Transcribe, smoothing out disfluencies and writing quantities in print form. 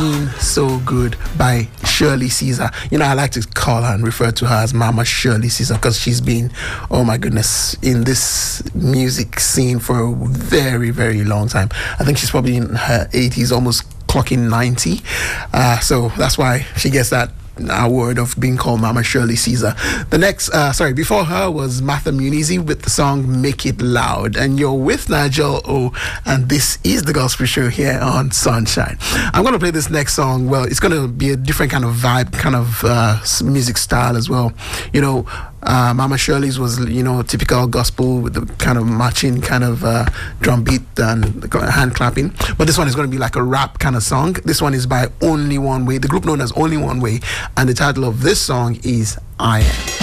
Been So Good by Shirley Caesar. You know, I like to call her and refer to her as Mama Shirley Caesar because she's been, oh my goodness, in this music scene for a very, very long time. I think she's probably in her 80s, almost clocking 90. So that's why she gets that award of being called Mama Shirley Caesar. The next, before her was Martha Munizi with the song Make It Loud. And you're with Nigel O, and this is the Gospel Show here on Sunshine. I'm going to play this next song. Well, it's going to be a different kind of vibe, kind of music style as well. You know, Mama Shirley's was, you know, typical gospel with the kind of marching, kind of drum beat and hand clapping. But this one is going to be like a rap kind of song. This one is by Only One Way, the group known as Only One Way. And the title of this song is I Am.